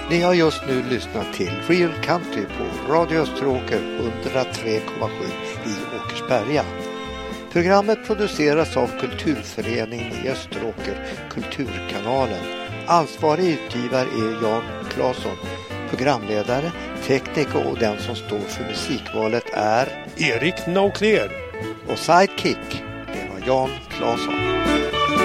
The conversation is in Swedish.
Ni har just nu lyssnat till Real Country på Radio Österåker 103,7 i Åkersberga. Programmet produceras av Kulturföreningen i Österåker, Kulturkanalen. Ansvarig utgivare är Jan Claesson. Programledare, tekniker och den som står för musikvalet är Erik Naukler. Och sidekick, det var Jan Claesson.